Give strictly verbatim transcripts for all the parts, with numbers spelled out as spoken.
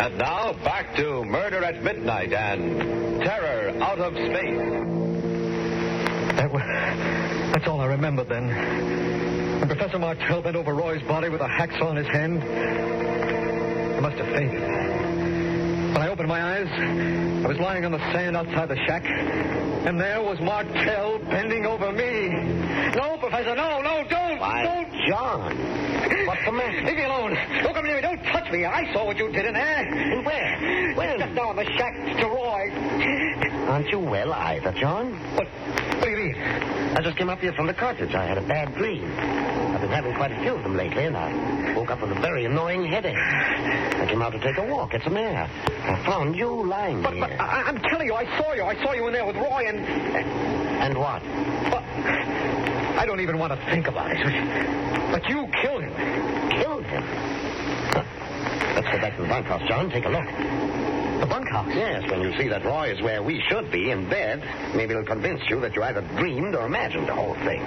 And now, back to Murder at Midnight and Terror Out of Space. That was, that's all I remember then. When Professor Martell bent over Roy's body with a hacksaw in his hand, I must have fainted. When I opened my eyes, I was lying on the sand outside the shack, and there was Martell bending over me. No, Professor, no, no, don't, Why, don't. John, what's the matter? Leave me alone. Don't come near me. Don't touch me. I saw what you did in there. And where? Where? Just now in the shack to Roy. Aren't you well either, John? What? What do you mean? I just came up here from the cottage. I had a bad dream. I've been having quite a few of them lately, and I woke up with a very annoying headache. I came out to take a walk. It's a mare. I found you lying But, here. but I, I'm telling you, I saw you. I saw you in there with Roy and... And what? But I don't even want to think about it. But you killed him. Killed him? Huh. Let's go back to the bunkhouse, John. Take a look. The bunkhouse? Yes, when you see that Roy is where we should be, in bed, maybe it'll convince you that you either dreamed or imagined the whole thing.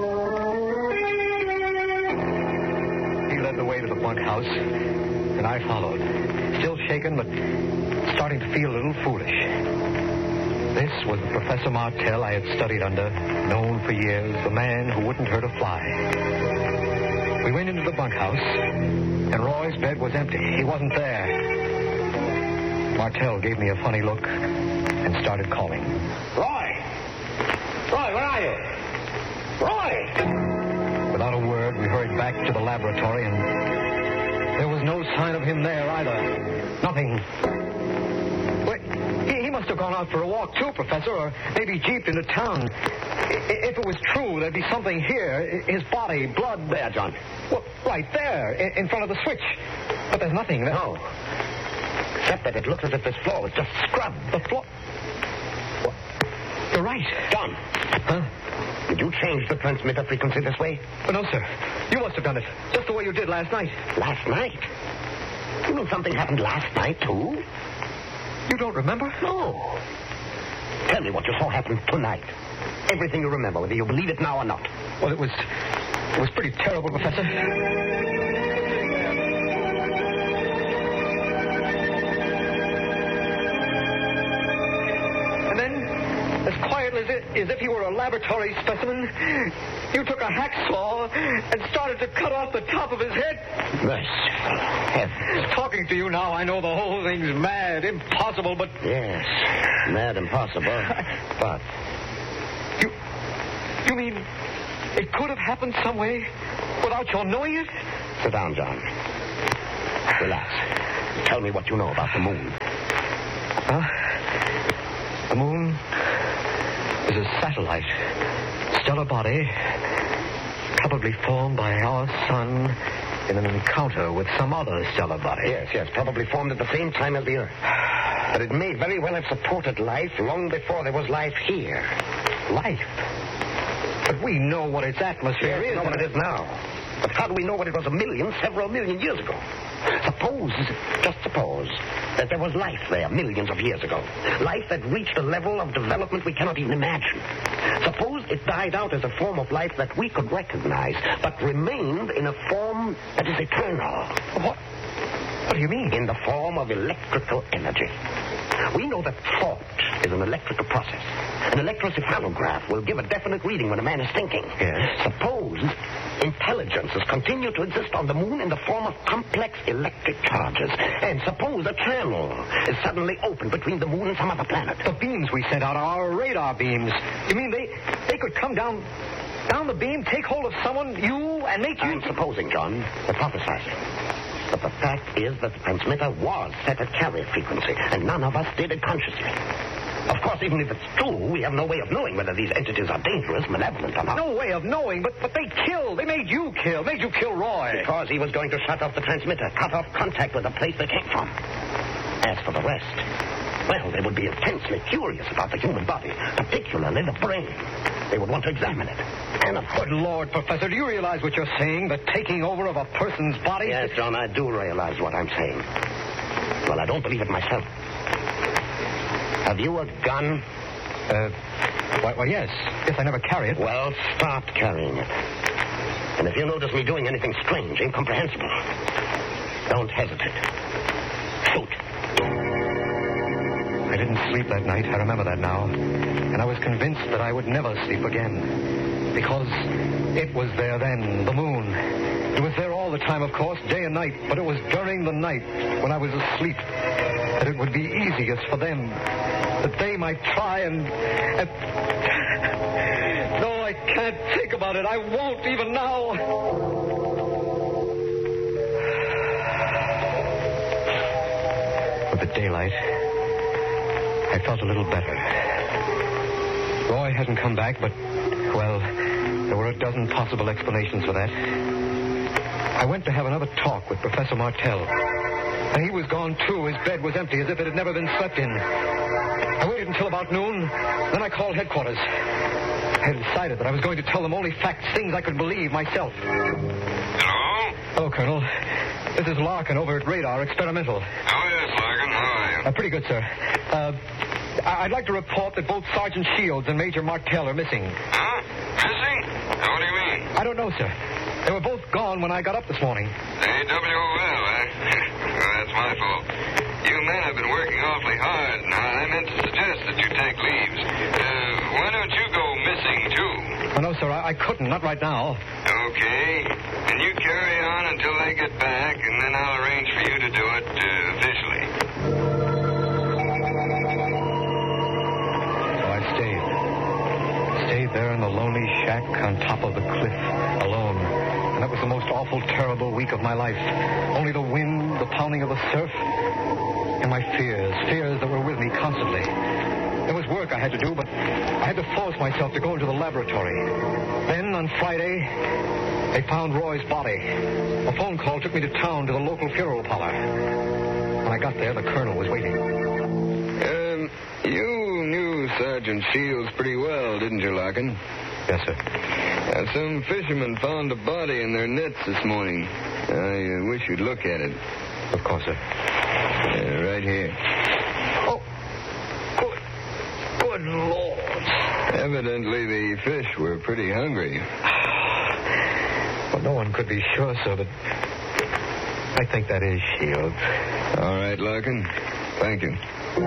He led the way to the bunkhouse, and I followed. Still shaken, but starting to feel a little foolish. This was the Professor Martell I had studied under, known for years, the man who wouldn't hurt a fly. We went into the bunkhouse, and Roy's bed was empty. He wasn't there. Martell gave me a funny look and started calling. Roy! Roy, where are you? Roy! Without a word, we hurried back to the laboratory, and there was no sign of him there either. Nothing. Wait, he, he must have gone out for a walk, too, Professor, or maybe jeeped into town. I, if it was true, there'd be something here. His body, blood. There, John. Well, right there, in, in front of the switch. But there's nothing there. No. Except that it looks as if this floor was just scrubbed. The floor... Well, you're right. John. Huh? Did you change the transmitter frequency this way? Oh, no, sir. You must have done it. Just the way you did last night. Last night? You mean something happened last night, too? You don't remember? No. Tell me what you saw happen tonight. Everything you remember, whether you believe it now or not. Well, it was... It was pretty terrible, Professor. As quietly as, it, as if you were a laboratory specimen, you took a hacksaw and started to cut off the top of his head. Merciful heavens. Talking to you now, I know the whole thing's mad, impossible, but... Yes, mad impossible. But... You... You mean it could have happened some way without your knowing it? Sit down, John. Relax. Tell me what you know about the moon. Huh? The moon... is a satellite, stellar body, probably formed by our sun in an encounter with some other stellar body. Yes, yes, probably formed at the same time as the Earth. But it may very well have supported life long before there was life here. Life? But we know what its atmosphere Yes, is. we know what it is now. But how do we know what it was a million, several million years ago? Suppose, just suppose, that there was life there millions of years ago. Life that reached a level of development we cannot even imagine. Suppose it died out as a form of life that we could recognize, but remained in a form that is eternal. What? What do you mean? In the form of electrical energy. We know that thought is an electrical process. An electrocephalograph will give a definite reading when a man is thinking. Yes. Suppose intelligences continue to exist on the moon in the form of complex electric charges. And suppose a channel is suddenly opened between the moon and some other planet. The beams we sent out are our radar beams. You mean they they could come down down the beam, take hold of someone, you, and make you... I'm supposing, John, hypothesizing. But the fact is that the transmitter was set at carrier frequency, and none of us did it consciously. Of course, even if it's true, we have no way of knowing whether these entities are dangerous, malevolent, or not. No way of knowing, but, but they killed. They made you kill. Made you kill Roy. Because he was going to shut off the transmitter, cut off contact with the place they came from. As for the rest, well, they would be intensely curious about the human body, particularly the brain. They would want to examine it. And of course... Good Lord, Professor, do you realize what you're saying? The taking over of a person's body? Yes, John, I do realize what I'm saying. Well, I don't believe it myself. Have you a gun? Uh, well, well, yes. Yes, I never carry it. Well, start carrying it. And if you notice me doing anything strange, incomprehensible, don't hesitate. Shoot. didn't sleep that night. I remember that now. And I was convinced that I would never sleep again. Because it was there then, the moon. It was there all the time, of course, day and night. But it was during the night, when I was asleep, that it would be easiest for them. That they might try and... and... No, I can't think about it. I won't even now. With the daylight, I felt a little better. Roy hasn't come back, but, well, there were a dozen possible explanations for that. I went to have another talk with Professor Martell. And he was gone, too. His bed was empty, as if it had never been slept in. I waited until about noon. Then I called headquarters. I had decided that I was going to tell them only facts, things I could believe myself. Hello? Hello, Colonel. This is Larkin over at Radar Experimental. Oh, yes, Larkin. How are you? Uh, pretty good, sir. Uh, I- I'd like to report that both Sergeant Shields and Major Martell are missing. Huh? Missing? What do you mean? I don't know, sir. They were both gone when I got up this morning. A W O L, eh? Well, that's my fault. You men have been working awfully hard. Now, I meant to suggest that you take leaves. Uh, why don't you go missing, too? Oh, no, sir. I, I couldn't. Not right now. Okay. And you carry on until they get back, and then I'll arrange for you to do it uh, officially. So I stayed. Stayed there in the lonely shack on top of the cliff, alone. And that was the most awful, terrible week of my life. Only the wind, the pounding of the surf, and my fears, fears that were with me constantly. There was work I had to do, but I had to force myself to go into the laboratory. Then, on Friday, they found Roy's body. A phone call took me to town to the local funeral parlor. When I got there, the colonel was waiting. Um, you knew Sergeant Shields pretty well, didn't you, Larkin? Yes, sir. Uh, some fishermen found a body in their nets this morning. I uh, wish you'd look at it. Of course, sir. Uh, right here. Oh, good, good Lord. Evidently, the fish were pretty hungry. Well, no one could be sure, sir, but I think that is Shields. All right, Larkin. Thank you.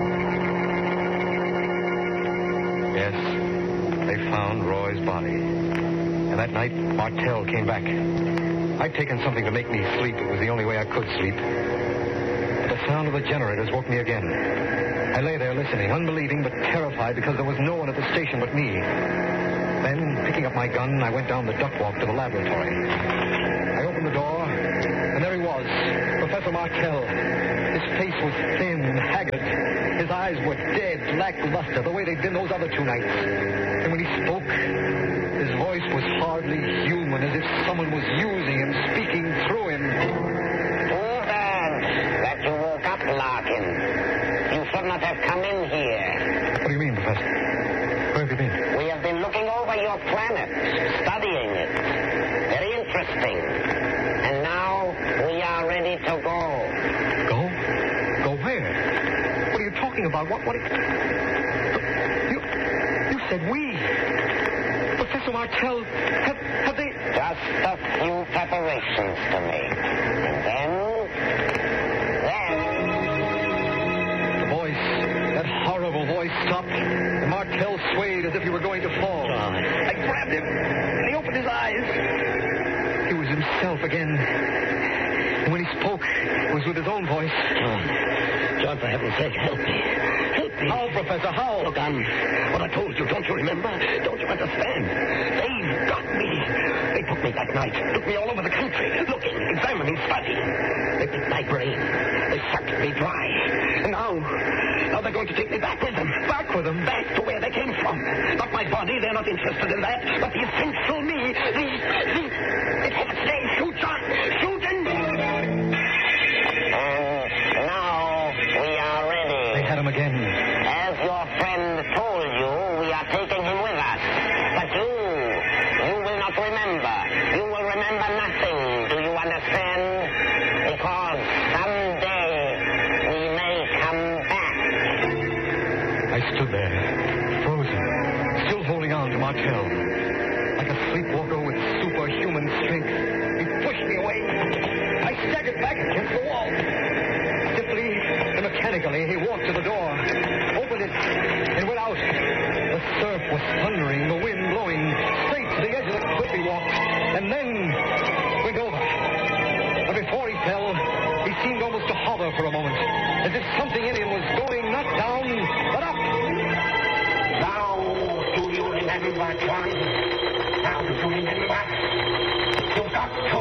Yes, they found Roy's body. And that night, Martell came back. I'd taken something to make me sleep. It was the only way I could sleep. But the sound of the generators woke me again. I lay there listening, unbelieving but terrified because there was no one at the station but me. Then, picking up my gun, I went down the duck walk to the laboratory. I opened the door, and there he was, Professor Martell. His face was thin and haggard. His eyes were dead, lackluster, the way they'd been those other two nights. And when he spoke, his voice was hardly human, as if someone was using him, speaking through him. Too bad that you woke up, Larkin. You should not have come in here. What do you mean, Professor? Where have you been? We have been looking over your planet, studying it. Very interesting. And now we are ready to go. Go? Go where? What are you talking about? What? What? You, you said we. Professor Martell, have, have they... Just a few preparations to make. And then... Then... The voice, that horrible voice stopped, and Martell swayed as if he were going to fall. I grabbed him, and he opened his eyes. He was himself again. And when he spoke, it was with his own voice. John, John, for heaven's sake, help me. Help me. How, Professor, how? Look, I'm... What I told you, don't you remember? Don't you understand? They've got me. They took me that night, took me all over the country, looking, examining, studying. They picked my brain. They sucked me dry. And now, now they're going to take me back with them. Back with them? Back to where they came from. Not my body, they're not interested in that, but the essential me, the... the... the heaven's name, shoot, John! Shoot and... And now we are ready. They had him again. As your friend told you, we are taking him with us. But you, you will not remember. You will remember nothing. Do you understand? Because someday we may come back. I stood there, frozen, still holding on to Martell. Like a sleepwalker with superhuman strength, he pushed me away. I staggered back against the wall. Stiffly and mechanically, he walked to the door, opened you are trying now to do me back. You've got to